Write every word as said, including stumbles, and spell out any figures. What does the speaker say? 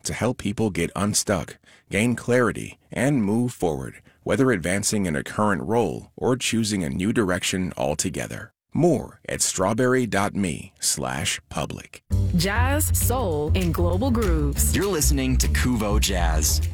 to help people get unstuck, gain clarity, and move forward, whether advancing in a current role or choosing a new direction altogether. More at strawberry.me slash public. Jazz, soul, and global grooves. You're listening to Kuvo Jazz.